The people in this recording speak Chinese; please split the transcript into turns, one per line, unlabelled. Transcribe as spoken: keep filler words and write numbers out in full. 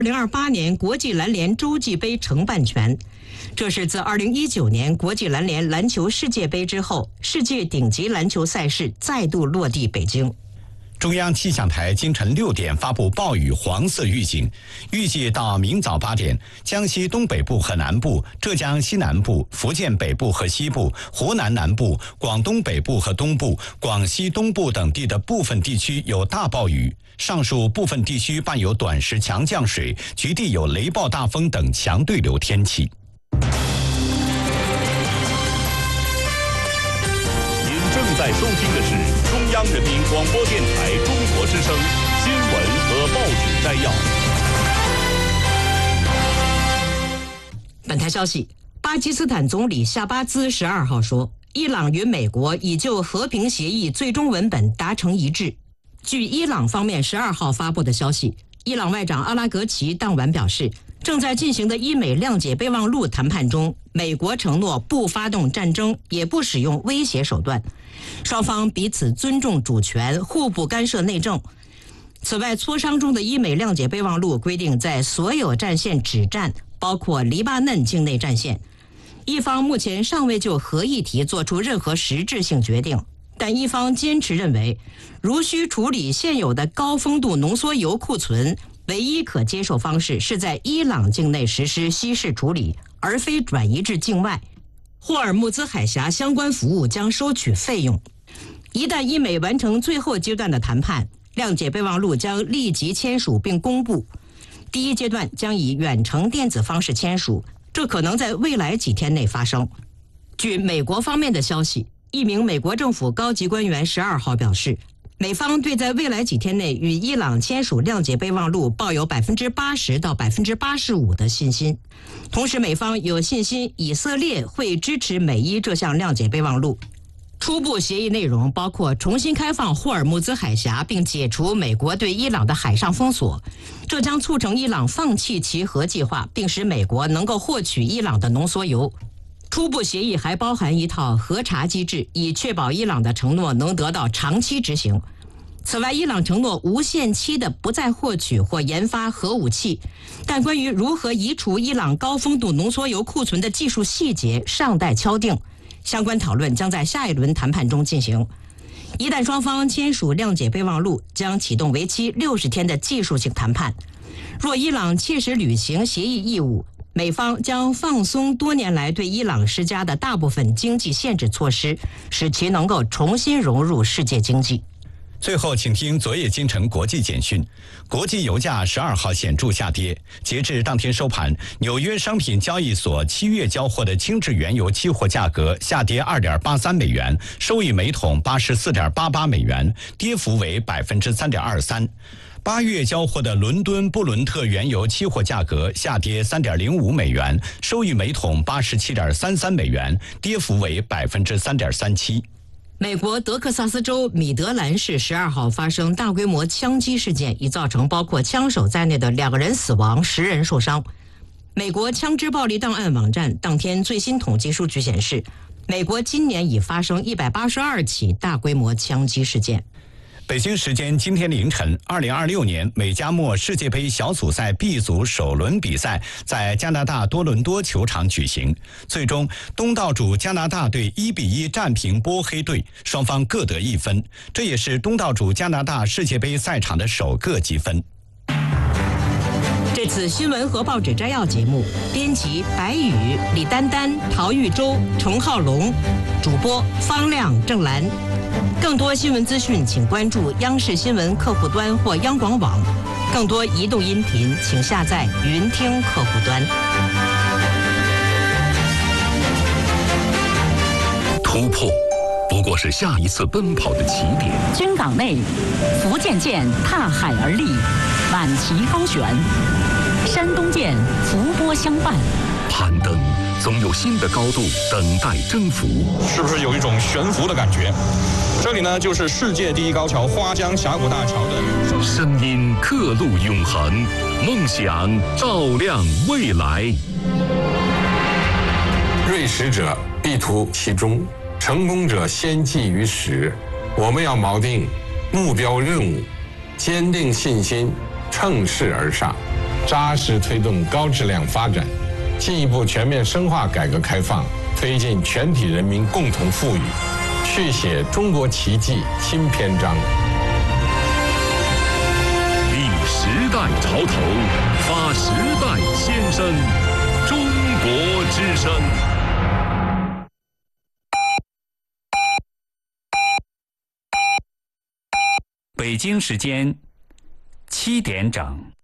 二零二八年国际篮联洲际杯承办权。这是自二零一九年国际篮联篮球世界杯之后，世界顶级篮球赛事再度落地北京。
中央气象台今晨六点发布暴雨黄色预警，预计到明早八点，江西东北部和南部、浙江西南部、福建北部和西部、湖南南部、广东北部和东部、广西东部等地的部分地区有大暴雨，上述部分地区伴有短时强降水，局地有雷暴大风等强对流天气。
正在收听的是中央人民广播电台中国之声新闻和报纸摘要。
本台消息，巴基斯坦总理夏巴兹十二号说，伊朗与美国已就和平协议最终文本达成一致。据伊朗方面十二号发布的消息，伊朗外长阿拉格齐当晚表示，正在进行的伊美谅解备忘录谈判中，美国承诺不发动战争，也不使用威胁手段，双方彼此尊重主权，互不干涉内政。此外，磋商中的伊美谅解备忘录规定，在所有战线止战，包括黎巴嫩境内战线。一方目前尚未就核议题做出任何实质性决定，但一方坚持认为，如需处理现有的高丰度浓缩铀库存，唯一可接受方式是在伊朗境内实施稀释处理，而非转移至境外。霍尔木兹海峡相关服务将收取费用。一旦伊美完成最后阶段的谈判，谅解备忘录将立即签署并公布。第一阶段将以远程电子方式签署，这可能在未来几天内发生。据美国方面的消息，一名美国政府高级官员十二号表示，美方对在未来几天内与伊朗签署谅解备忘录抱有百分之八十到百分之八十五的信心。同时，美方有信心以色列会支持美伊这项谅解备忘录。初步协议内容包括重新开放霍尔木兹海峡，并解除美国对伊朗的海上封锁，这将促成伊朗放弃其核计划，并使美国能够获取伊朗的浓缩铀。初步协议还包含一套核查机制，以确保伊朗的承诺能得到长期执行。此外，伊朗承诺无限期的不再获取或研发核武器，但关于如何移除伊朗高丰度浓缩铀库存的技术细节尚待敲定，相关讨论将在下一轮谈判中进行。一旦双方签署谅解备忘录，将启动为期六十天的技术性谈判。若伊朗切实履行协议义务，美方将放松多年来对伊朗施加的大部分经济限制措施，使其能够重新融入世界经济。
最后，请听昨夜今晨国际简讯。国际油价十二号显著下跌，截至当天收盘，纽约商品交易所七月交货的轻质原油期货价格下跌二点八三美元，收于每桶八十四点八八美元，跌幅为百分之三点二三。八月交货的伦敦布伦特原油期货价格下跌三点零五美元，收于每桶八十七点三三美元，跌幅为百分之三点三七。
美国德克萨斯州米德兰市十二号发生大规模枪击事件，已造成包括枪手在内的两个人死亡，十人受伤。美国枪支暴力档案网站当天最新统计数据显示，美国今年已发生一百八十二起大规模枪击事件。
北京时间今天凌晨，二零二六年美加墨世界杯小组赛 B 组首轮比赛在加拿大多伦多球场举行，最终东道主加拿大队一比一战平波黑队，双方各得一分，这也是东道主加拿大世界杯赛场的首个积分。
这次新闻和报纸摘要节目，编辑白宇、李丹丹、陶玉洲、程浩龙，主播方亮、郑兰。更多新闻资讯，请关注央视新闻客户端或央广网。更多移动音频，请下载云听客户端。
突破不过是下一次奔跑的起点。
军港内，福建舰踏海而立，满旗高悬；山东舰伏波相伴。
攀登总有新的高度等待征服，
是不是有一种悬浮的感觉？这里呢，就是世界第一高桥花江峡谷大桥的
声音，刻录永恒，梦想照亮未来。
锐识者必图其中，成功者先记于始。我们要锚定目标任务，坚定信心，乘势而上。 扎实推动高质量发展，进一步全面深化改革开放，推进全体人民共同富裕，续写中国奇迹新篇章。
立时代潮头，发时代先声，中国之声。
北京时间七点整。